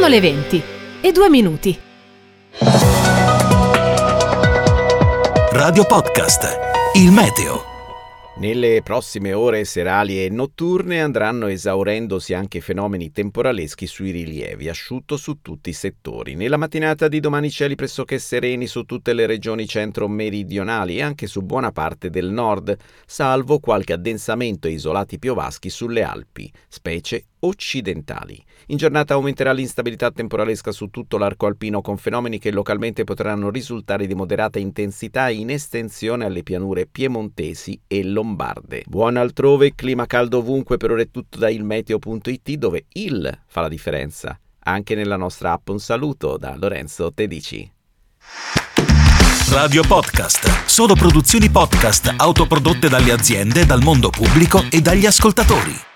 Sono le 20:02. Radio Podcast, il meteo. Nelle prossime ore serali e notturne andranno esaurendosi anche fenomeni temporaleschi sui rilievi, asciutto su tutti i settori. Nella mattinata di domani cieli pressoché sereni su tutte le regioni centro-meridionali e anche su buona parte del nord, salvo qualche addensamento e isolati piovaschi sulle Alpi, specie occidentali. In giornata aumenterà l'instabilità temporalesca su tutto l'arco alpino con fenomeni che localmente potranno risultare di moderata intensità in estensione alle pianure piemontesi e lombarde. Buon altrove, clima caldo ovunque. Per ora è tutto da ilmeteo.it, dove il fa la differenza. Anche nella nostra app. Un saluto da Lorenzo Tedici. Radio Podcast, solo produzioni podcast autoprodotte dalle aziende, dal mondo pubblico e dagli ascoltatori.